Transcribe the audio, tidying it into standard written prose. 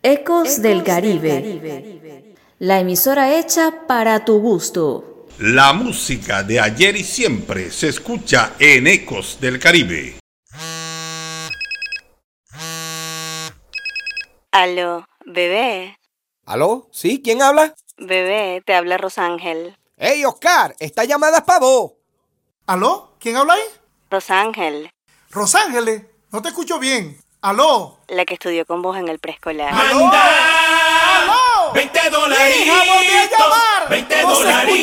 Ecos del Caribe, la emisora hecha para tu gusto. La música de ayer y siempre se escucha en Ecos del Caribe. Aló, bebé. ¿Aló? ¿Sí? ¿Quién habla? Bebé, te habla Rosángel. ¡Hey, Oscar! Esta llamada es para vos. ¿Aló? ¿Quién habla ahí? Rosángel, Rosángeles, no te escucho bien. ¿Aló? la que estudió con vos en el preescolar. ¡Aló! ¡Aló! $20. ¡Hija, volví a llamar! $20. No se escucha